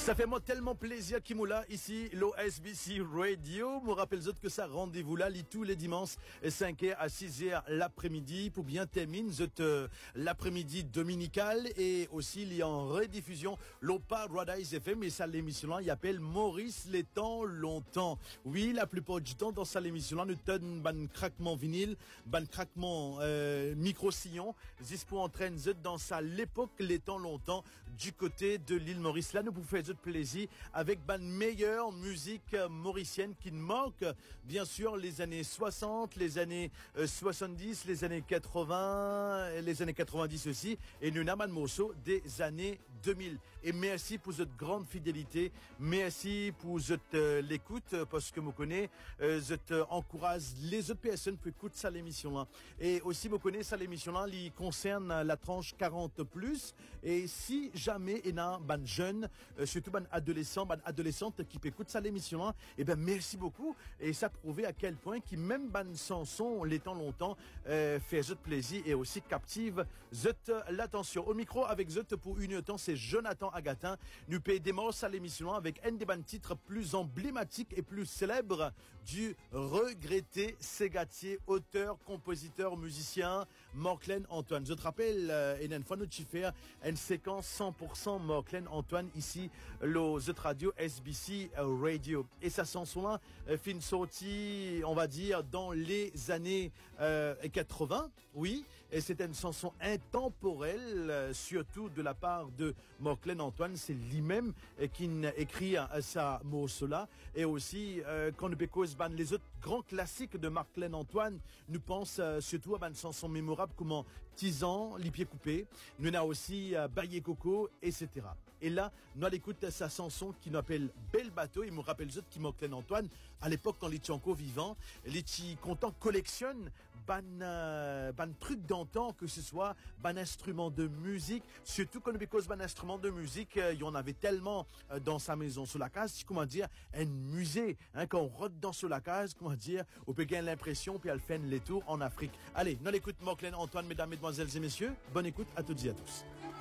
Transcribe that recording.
Ça fait moi tellement plaisir Kimoula ici l'OSBC Radio. Me rappelle que ça rendez-vous là tous les dimanches 5h à 6h l'après-midi pour bien terminer l'après-midi dominical et aussi il y a en rediffusion l'Opa Paradise FM et ça l'émission là il appelle Maurice les temps longtemps. Oui, la plupart du temps dans ça l'émission là nous donne ban craquement vinyle, ban craquement micro-sillon, juste pour entraîner dans ça l'époque les temps longtemps du côté de l'île Maurice. Là nous vous faisons de plaisir avec ban meilleure musique mauricienne qui manque bien sûr les années 60, les années 70, les années 80, les années 90 aussi et nous n'avons morceau des années 2000. Et merci pour votre grande fidélité, merci pour votre l'écoute parce que vous connaissez je encourage les autres personnes pour écouter ça l'émission là. Et aussi vous connaissez ça l'émission là, il concerne la tranche 40 plus et si jamais il y a ban jeune surtout ban adolescent, ban adolescente qui écoute ça l'émission là, et ben merci beaucoup et ça prouve à quel point qui même ban chanson les temps longtemps fait zot plaisir et aussi captive zot l'attention. Au micro avec zot pour une temps c'est Jonathan Agatin. Nous démarrons ça l'émission là avec un des ban titres plus emblématiques et plus célèbres du regretté ségatier, auteur, compositeur, musicien Morclen Antoine. Je te rappelle une fois nous faire une séquence 100% Morclen Antoine ici le Z Radio SBC Radio et sa chanson là fin sortie on va dire dans les années 80 oui et c'était une chanson intemporelle surtout de la part de Morclen Antoine, c'est lui-même qui écrit sa morceau là et aussi quand nous pécose ban les autres grands classiques de Morclen Antoine nous pense surtout à une chanson mémorable comme Tisan, les pieds coupés nous avons aussi Baye Coco etc. Et là nous allons écouter sa chanson qui nous appelle Bel Bateau. Il me rappelle les autres qui Morclen Antoine à l'époque quand les encore vivant les petits contents collectionnent ban truc d'antan que ce soit ban instrument de musique surtout quand because ban instrument de musique il y en avait tellement dans sa maison sur la case comment dire un musée quand on rote dans sur la case comment dire on peut gagner l'impression puis elle fait les tours en Afrique. Allez, nous l'écoute Morclen Antoine mesdames, mesdemoiselles et messieurs, bonne écoute à toutes et à tous.